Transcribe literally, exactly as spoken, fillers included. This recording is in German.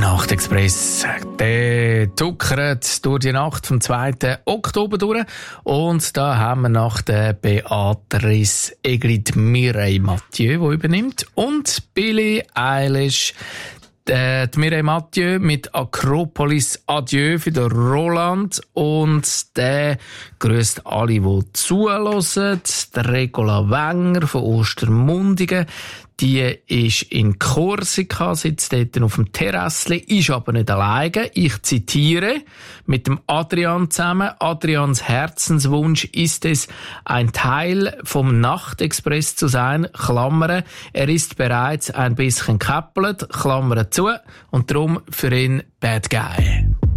Nachtexpress, der tuckert durch die Nacht vom zweiten Oktober durch. Und da haben wir nach der Beatrice Egli die Mireille Mathieu, die übernimmt. Und Billie Eilish, die Mireille Mathieu mit Akropolis Adieu für den Roland. Und der grüßt alle, die zuhören. Die Regula Wenger von Ostermundigen. Die ist in Korsika, sitzt dort auf dem Terrassli, ist aber nicht alleine. Ich zitiere mit dem Adrian zusammen. Adrians Herzenswunsch ist es, ein Teil vom Nachtexpress zu sein, Klammern. Er ist bereits ein bisschen gekäppelt, Klammern zu, und darum für ihn Bad Guy.